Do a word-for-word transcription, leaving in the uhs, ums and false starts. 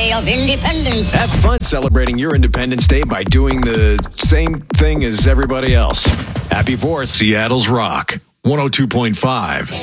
Day of Independence. Have fun celebrating your Independence Day by doing the same thing as everybody else. Happy fourth, Seattle's Rock, one oh two point five.